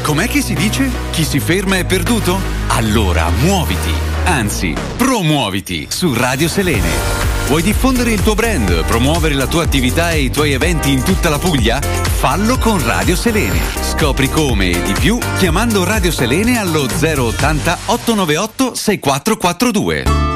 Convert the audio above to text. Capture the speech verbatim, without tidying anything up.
com'è che si dice? Chi si ferma è perduto? Allora muoviti, anzi, promuoviti su Radio Selene. Vuoi diffondere il tuo brand, promuovere la tua attività e i tuoi eventi in tutta la Puglia? Fallo con Radio Selene. Scopri come e di più chiamando Radio Selene allo zero ottanta ottocentonovantaotto sessantaquattro quarantadue.